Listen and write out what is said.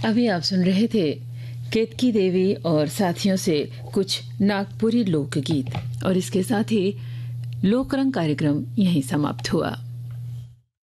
अभी आप सुन रहे थे केतकी देवी और साथियों से कुछ नागपुरी लोकगीत और इसके साथ ही लोकरंग कार्यक्रम यहीं समाप्त हुआ।